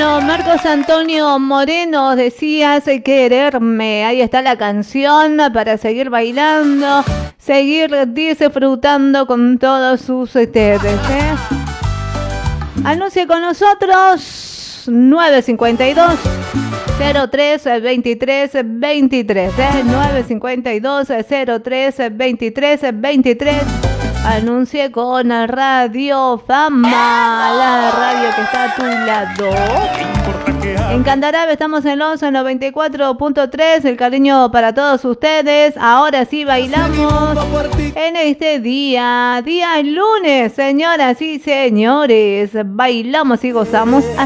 Bueno, Marcos Antonio Moreno decías quererme. Ahí está la canción para seguir bailando, seguir disfrutando con todos ustedes. Anuncie con nosotros 952 03 23 23. 952 03 23 23. Anuncie con Radio Fama, la radio que está a tu lado. En Candarave estamos en 1194.3. El cariño para todos ustedes. Ahora sí bailamos en este día lunes, señoras y señores. Bailamos y gozamos.